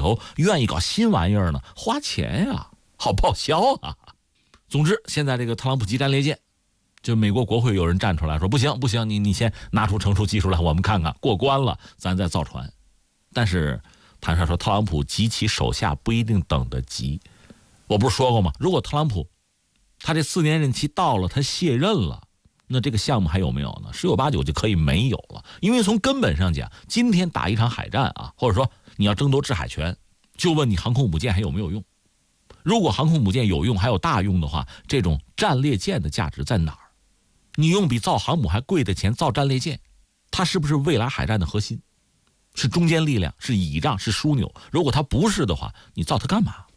头愿意搞新玩意儿呢？花钱呀，好报销啊。总之，现在这个特朗普基战列舰，就美国国会有人站出来说不行不行，你先拿出成熟技术来，我们看看过关了，咱再造船。但是坦率说，特朗普及其手下不一定等得及。我不是说过吗？如果特朗普他这4年任期到了，他卸任了，那这个项目还有没有呢？十有八九就可以没有了。因为从根本上讲，今天打一场海战啊，或者说你要争夺制海权，就问你航空母舰还有没有用。如果航空母舰有用，还有大用的话，这种战列舰的价值在哪儿？你用比造航母还贵的钱造战列舰，它是不是未来海战的核心？是中坚力量，是倚仗，是枢纽。如果它不是的话，你造它干嘛？